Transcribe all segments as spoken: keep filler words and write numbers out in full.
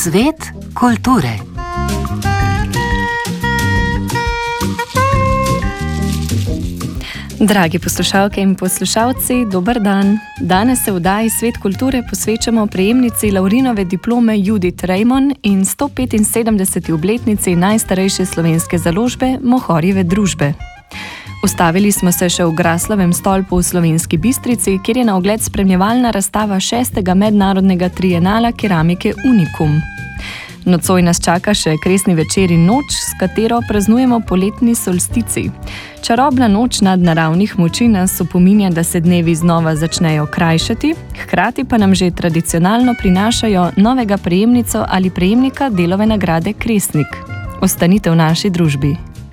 Svet kulture. Dragi poslušalke in poslušalci, dober dan. Danes se v oddaji Svet kulture posvečamo prejemnici Laurinove diplome Judith Rejmon in sto petinsedemdeseti obletnici najstarejše slovenske založbe Mohorjeve družbe. Ustavili smo se še v Graslovem stolpu v Slovenski Bistrici, kjer je na ogled spremljevalna razstava šestega mednarodnega trienala keramike Unikum. Nocoj nas čaka še kresni večer in noč, s katero praznujemo poletni solstici. Čarobna noč nadnaravnih moči nas opominja, da se dnevi znova začnejo krajšati, hkrati pa nam že tradicionalno prinašajo novega prejemnico ali prejemnika Delove nagrade Kresnik. Ostanite v naši družbi.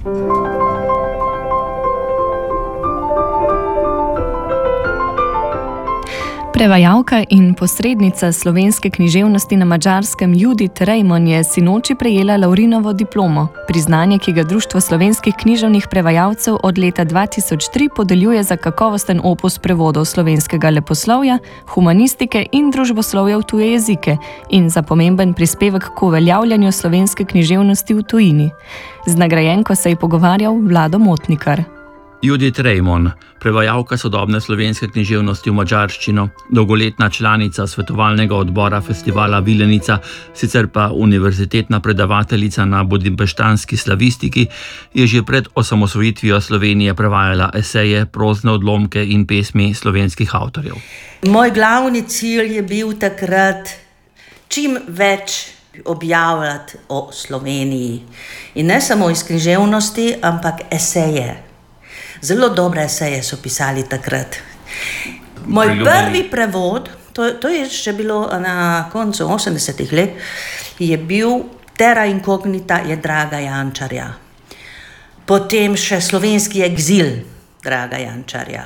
Prevajalka in posrednica slovenske književnosti na Madžarskem Judith Rejmon je sinoči prejela Laurinovo diplomo, priznanje, ki ga Društvo slovenskih književnih prevajalcev od leta dva tisoč tri podeljuje za kakovosten opus prevodov slovenskega leposlovja, humanistike in družboslovja v tuje jezike in za pomemben prispevek k uveljavljanju slovenske književnosti v tujini. Z nagrajenko se je pogovarjal Vlado Motnikar. Judith Rejmon, prevajalka sodobne slovenske književnosti v madžarščino, dolgoletna članica svetovalnega odbora festivala Vilenica, sicer pa univerzitetna predavateljica na budimpeštanski slavistiki, je že pred osamosvojitvijo Slovenije prevajala eseje, prozne odlomke in pesmi slovenskih avtorjev. Moj glavni cilj je bil takrat čim več objavljati o Sloveniji. In ne samo iz književnosti, ampak eseje. Zelo dobre eseje so pisali takrat. Moj prvi prevod, to, to je še bilo na koncu osemdesetih let, je bil Terra incognita je Draga Jančarja. Potem še Slovenski egzil Draga Jančarja.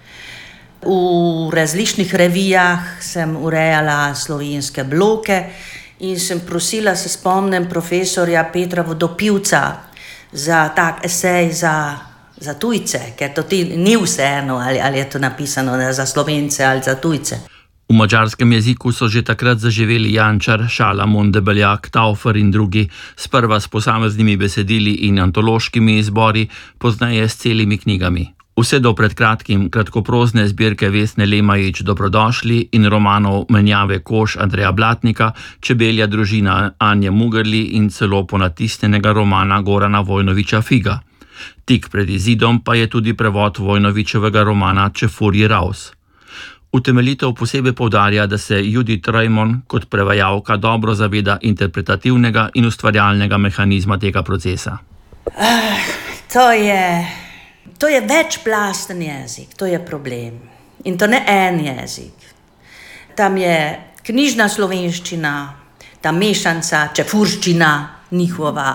V različnih revijah sem urejala slovenske bloke in sem prosila, se spomnim, profesorja Petra Vodopivca za tak esej za za tujce, ker to ti ni vseeno, ali, ali je to napisano za Slovence ali za tujce. V madžarskem jeziku so že takrat zaživeli Jančar, Šalamun, Debeljak, Taufer in drugi, sprva s posameznimi besedili in antološkimi izbori, pozneje s celimi knjigami. Vse do pred kratkim kratkoprozne zbirke Vesne Lemajić Dobrodošli in romanov Menjave kož Andreja Blatnika, Čebelja družina Anje Mugerli in celo ponatisnjenega romana Gorana Vojnovića Figa. Tik pred izidom pa je tudi prevod Vojnovićevega romana Čefurji raus. Utemeljitev posebej poudarja, da se Judith Rejmon kot prevajalka dobro zaveda interpretativnega in ustvarjalnega mehanizma tega procesa. Uh, to je, to je večplasten jezik, to je problem. In to ne en jezik. Tam je knjižna slovenščina, ta mešanca, čefurščina njihova,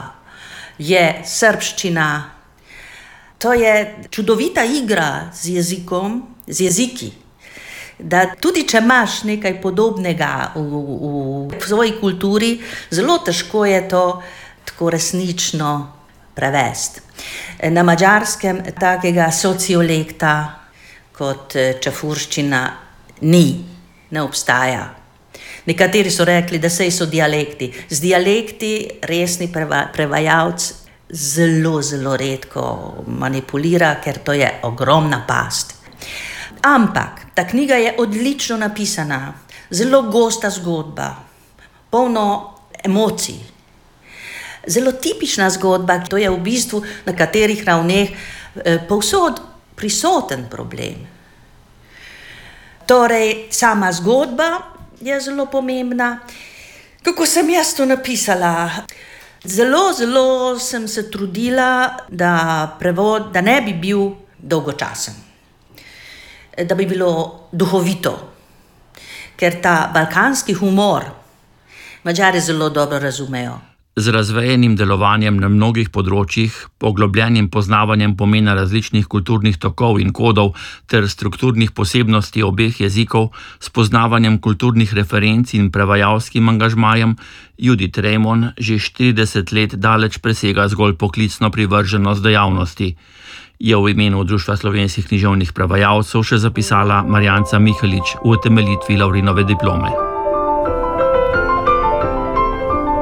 je srbščina. To je čudovita igra z jezikom, z jeziki. Da tudi če imaš nekaj podobnega v, v, v svoji kulturi, zelo težko je to tako resnično prevesti. Na madžarskem takega sociolekta kot čefurščina ni, ne obstaja. Nekateri so rekli, da sej so dialekti. Z dialekti resni preva, prevajalc zelo, zelo redko manipulira, ker to je ogromna past. Ampak ta knjiga je odlično napisana, zelo gosta zgodba, polno emocij. Zelo tipična zgodba, to je v bistvu na katerih ravneh eh, povsod prisoten problem. Torej, sama zgodba je zelo pomembna. Kako sem jaz to napisala? Zelo, zelo sem se trudila, da prevod, da ne bi bil dolgočasen, da bi bilo duhovito, ker ta balkanski humor Madžari zelo dobro razumejo. Z razvejenim delovanjem na mnogih področjih, poglobljenim poznavanjem pomena različnih kulturnih tokov in kodov ter strukturnih posebnosti obeh jezikov, s poznavanjem kulturnih referenc in prevajalskim angažmajem, Judith Rejmon že štirideset let daleč presega zgolj poklicno privrženost dejavnosti. Je v imenu Društva slovenskih književnih prevajalcev še zapisala Marjanca Mihalič v utemeljitvi Laurinove diplome.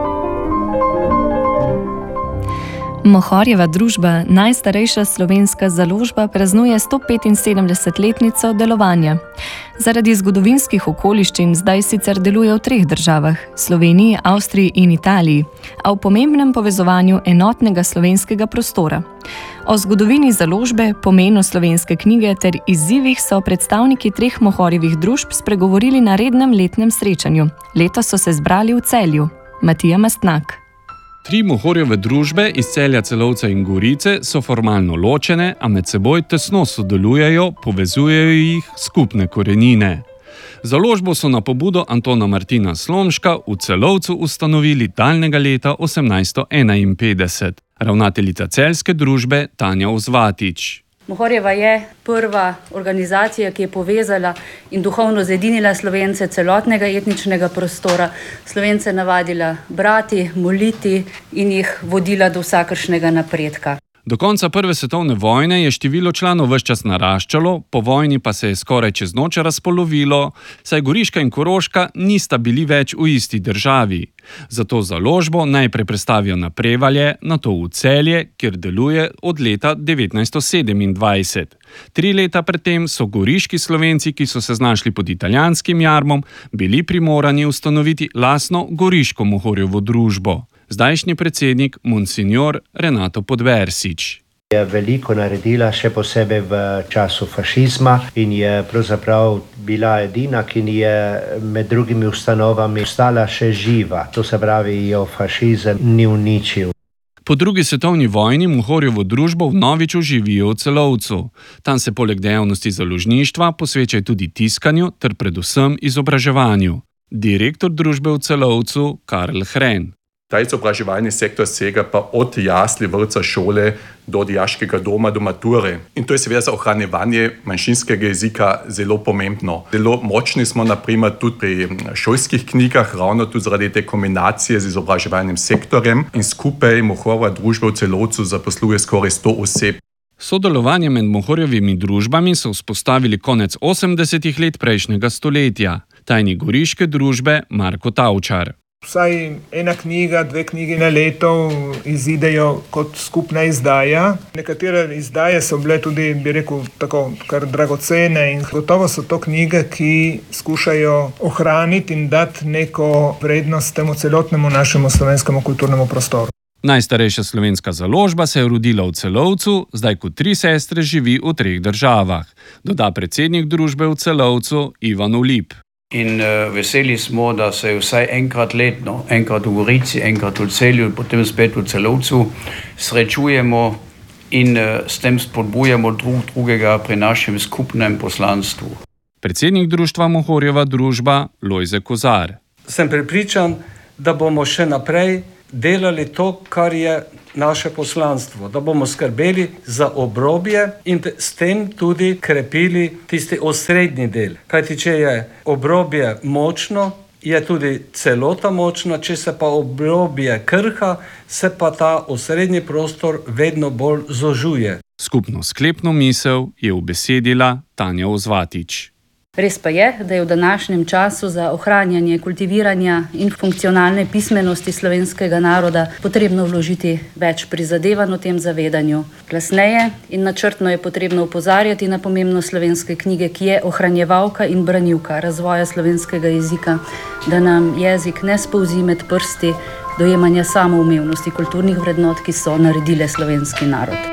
Mohorjeva družba, najstarejša slovenska založba, praznuje sto petinsedemdesetletnico delovanja. Zaradi zgodovinskih okoliščin zdaj sicer deluje v treh državah, Sloveniji, Avstriji in Italiji, a v pomembnem povezovanju enotnega slovenskega prostora. O zgodovini založbe, pomenu slovenske knjige ter izzivih so predstavniki treh Mohorjevih družb spregovorili na rednem letnem srečanju. Letos so se zbrali v Celju. Matija Mastnak. Tri Mohorjeve družbe iz Celja, Celovca in Gorice so formalno ločene, a med seboj tesno sodelujejo, povezujejo jih skupne korenine. Založbo so na pobudo Antona Martina Slomška v Celovcu ustanovili daljnega leta osemnajststo enainpetdeset. Ravnateljica celjske družbe Tanja Ozvatič. Mohorjeva je prva organizacija, ki je povezala in duhovno zedinila Slovence celotnega etničnega prostora, Slovence navadila brati, moliti in jih vodila do vsakršnega napredka. Do konca prve svetovne vojne je število članov ves čas naraščalo, po vojni pa se je skoraj čez noč razpolovilo, saj Goriška in Koroška nista bili več v isti državi. Zato založbo najprej prestavijo na Prevalje, nato v Celje, kjer deluje od leta devetnajststo sedemindvajset. Tri leta predtem so goriški Slovenci, ki so se znašli pod italijanskim jarmom, bili primorani ustanoviti lastno goriško Mohorjevo družbo. Zdajšnji predsednik, monsignor Renato Podversič. Je veliko naredila, še posebej v času fašizma in je pravzaprav bila edina, ki je med drugimi ustanovami ostala še živa. To se pravi, jo fašizem ni uničil. Po drugi svetovni vojni Mohorjevo družbo vnovič oživijo v Celovcu. Tam se poleg dejavnosti založništva posvečajo tudi tiskanju ter predvsem izobraževanju. Direktor družbe v Celovcu Karl Hren. Ta izobraževalni sektor sega pa od jasli, vrtca, šole do dijaškega doma, do mature. In to je seveda za ohranjevanje manjšinskega jezika zelo pomembno. Zelo močni smo naprimer tudi pri šolskih knjigah, ravno tudi zaradi te kombinacije z izobraževalnim sektorjem. In skupaj Mohorjeva družba v Celovcu zaposluje skoraj sto oseb. Sodelovanje med Mohorjevimi družbami so vzpostavili konec osemdesetih let prejšnjega stoletja. Tajnik goriške družbe Marko Tavčar. Vsaj ena knjiga, dve knjigi na leto izidejo kot skupna izdaja. Nekatere izdaje so bile tudi, bi rekel, tako kar dragocene in gotovo so to knjige, ki skušajo ohraniti in dati neko vrednost temu celotnemu našemu slovenskemu kulturnemu prostoru. Najstarejša slovenska založba se je rodila v Celovcu, zdaj kot tri sestre živi v treh državah, doda predsednik družbe v Celovcu Ivan Ulip. In uh, veseli smo, da se vsaj enkrat letno, enkrat v Gorici, enkrat v Celju, potem spet v Celovcu, srečujemo in uh, s tem spodbujamo drug drugega pri našem skupnem poslanstvu. Predsednik društva Mohorjeva družba Lojze Kozar. Sem prepričan, da bomo še naprej delali to, kar je naše poslanstvo, da bomo skrbeli za obrobje in s tem tudi krepili tisti osrednji del. Kajti, če je obrobje močno, je tudi celota močna, če se pa obrobje krha, se pa ta osrednji prostor vedno bolj zožuje. Skupno sklepno misel je ubesedila Tanja Ozvatič. Res pa je, da je v današnjem času za ohranjanje, kultiviranja in funkcionalne pismenosti slovenskega naroda potrebno vložiti več prizadevanj v tem zavedanju. Glasneje in načrtno je potrebno opozarjati na pomembnost slovenske knjige, ki je ohranjevalka in branilka razvoja slovenskega jezika, da nam jezik ne spolzi med prsti dojemanja samoumevnosti kulturnih vrednot, ki so naredile slovenski narod.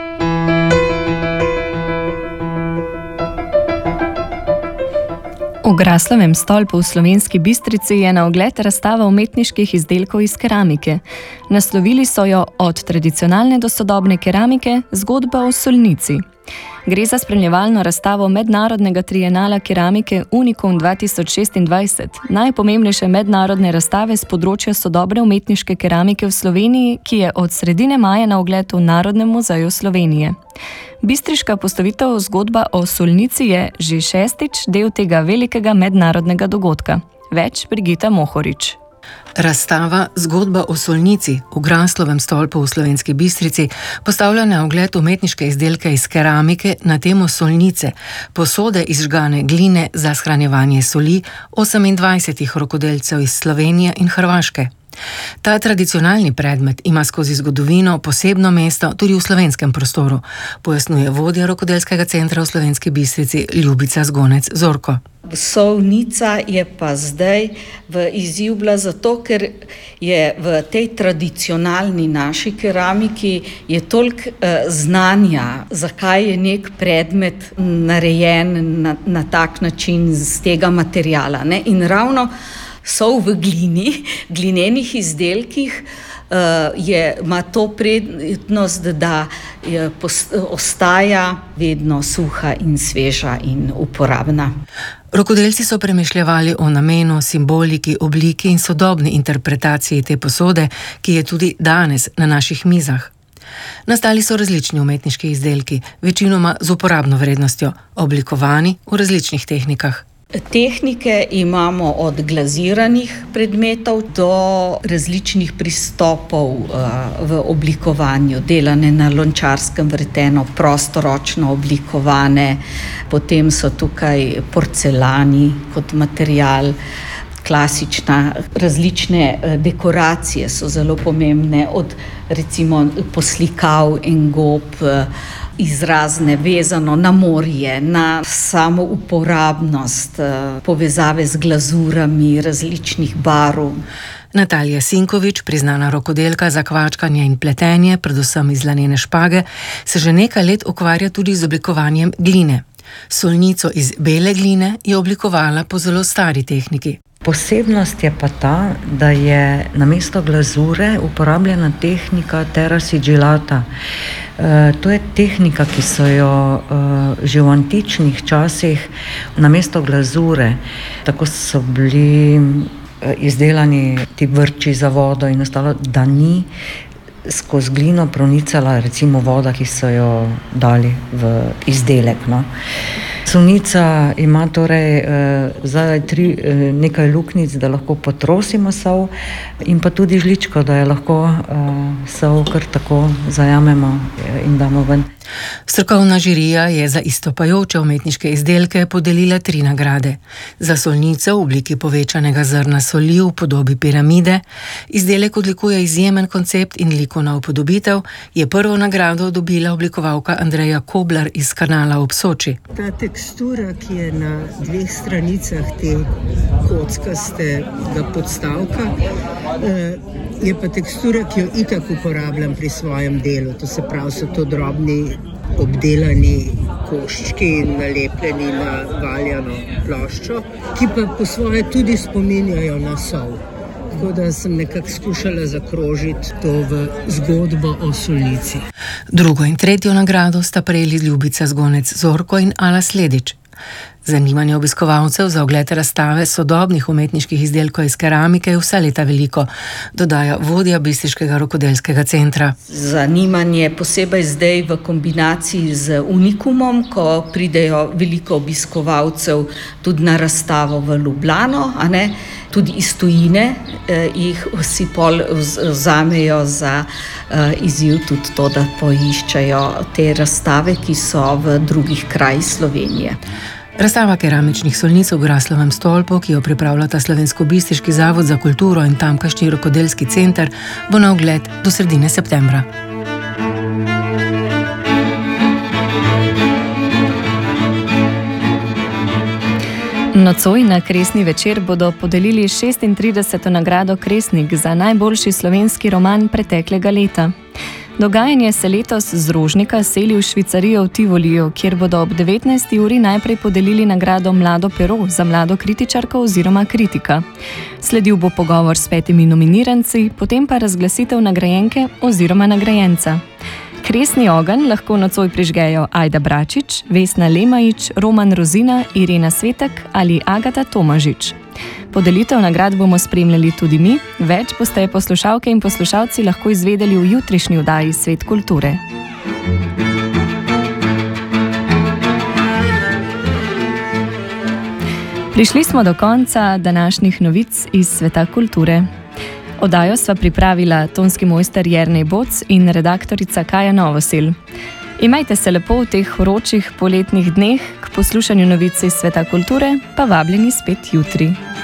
V Graslovem stolpu v Slovenski Bistrici je na ogled razstava umetniških izdelkov iz keramike. Naslovili so jo Od tradicionalne do sodobne keramike, zgodba o solnici. Gre za spremljevalno razstavo mednarodnega trienala keramike Unicum dva tisoč šestindvajset, najpomembnejše mednarodne razstave z področja sodobne umetniške keramike v Sloveniji, ki je od sredine maja na ogled v Narodnem muzeju Slovenije. Bistriška postavitev zgodba o solnici je že šestič del tega velikega mednarodnega dogodka. Več Brigita Mohorič. Razstava Zgodba o solnici v Graslovem stolpu v Slovenski Bistrici postavlja na ogled umetniške izdelke iz keramike na temo solnice, posode iz žgane gline za shranjevanje soli osemindvajsetih rokodelcev iz Slovenije in Hrvaške. Ta tradicionalni predmet ima skozi zgodovino posebno mesto tudi v slovenskem prostoru, pojasnjuje vodja Rokodelskega centra v Slovenski Bistrici Ljubica Zgonec Zorko. Solnica je pa zdaj v izziv bila zato, ker je v tej tradicionalni naši keramiki je toliko uh, znanja, zakaj je nek predmet narejen na, na tak način z tega materijala. Ne? In ravno sol v glini, glinenih izdelkih uh, je, ima to prednost, da je, post, ostaja vedno suha in sveža in uporabna. Rokodelci so premišljevali o namenu, simboliki, obliki in sodobni interpretaciji te posode, ki je tudi danes na naših mizah. Nastali so različni umetniški izdelki, večinoma z uporabno vrednostjo, oblikovani v različnih tehnikah. Tehnike imamo od glaziranih predmetov do različnih pristopov uh, v oblikovanju, delane na lončarskem vrteno, prostoročno oblikovane, potem so tukaj porcelani kot material, klasična, različne dekoracije so zelo pomembne, od recimo poslikav in gob, izrazne, vezano na morje, na samo uporabnost, povezave z glazurami različnih barv. Natalija Sinkovič, priznana rokodelka za kvačkanje in pletenje, predvsem iz lanene špage, se že nekaj let ukvarja tudi z oblikovanjem gline. Solnico iz bele gline je oblikovala po zelo stari tehniki. Posebnost je pa ta, da je namesto glazure uporabljena tehnika terra sigillata. E, to je tehnika, ki so jo e, že v antičnih časih namesto glazure, tako so bili e, izdelani ti vrči za vodo in ostalo, da ni skozi glino pronicala recimo voda, ki so jo dali v izdelek. No. Solnica ima torej eh, zdaj tri, eh, nekaj luknjic, da lahko potrosimo sol, in pa tudi žličko, da je lahko eh, sol kar tako zajamemo in damo ven. Strokovna žirija je za izstopajoče umetniške izdelke podelila tri nagrade. Za solnico v obliki povečanega zrna soli v podobi piramide, izdelek odlikuje izjemen koncept in likovna upodobitev, je prvo nagrado dobila oblikovalka Andreja Koblar iz Kanala ob Soči. Ta tekstura, ki je na dveh stranicah te kockastega podstavka, je pa tekstura, ki jo itak uporabljam pri svojem delu. To se pravi, so to drobni obdelani koščki nalepljeni na valjano ploščo, ki pa po svoje tudi spominjajo na sol. Tako da sem nekako skušala zakrožiti to v zgodbo o solnici. Drugo in tretjo nagrado sta prejeli Ljubica Zgonec Zorko in Ala Sledič. Zanimanje obiskovalcev za ogled razstave sodobnih umetniških izdelkov iz keramike je vsa leta veliko, dodaja vodja Bistriškega rokodelskega centra. Zanimanje posebej zdaj v kombinaciji z Unikumom, ko pridejo veliko obiskovalcev tudi na razstavo v Ljubljano, a ne? Tudi iz tujine eh, jih vsi pol vzamejo za eh, izziv tudi to, da poiščajo te razstave, ki so v drugih krajih Slovenije. Razstava keramičnih solnic v Graslovem stolpu, ki jo pripravljata Slovensko-bistriški zavod za kulturo in tamkajšnji rokodelski center, bo na ogled do sredine septembra. Nocoj na Kresni večer bodo podelili šestintrideseto nagrado Kresnik za najboljši slovenski roman preteklega leta. Dogajanje se letos z Rožnika seli v Švicarijo v Tivoliju, kjer bodo ob devetnajsti uri najprej podelili nagrado Mlado pero za mlado kritičarko oziroma kritika. Sledil bo pogovor s petimi nominiranci, potem pa razglasitev nagrajenke oziroma nagrajenca. Kresni ogenj lahko nocoj prižgejo Ajda Bračič, Vesna Lemajič, Roman Rozina, Irena Svetek ali Agata Tomažič. Podelitev nagrad bomo spremljali tudi mi, več boste poslušalke in poslušalci lahko izvedeli v jutrišnji oddaji Svet kulture. Prišli smo do konca današnjih novic iz sveta kulture. Oddajo sva pripravila tonski mojster Jernej Boc in redaktorica Kaja Novosel. Imajte se lepo v teh vročih poletnih dneh, k poslušanju novic iz sveta kulture pa vabljeni spet jutri.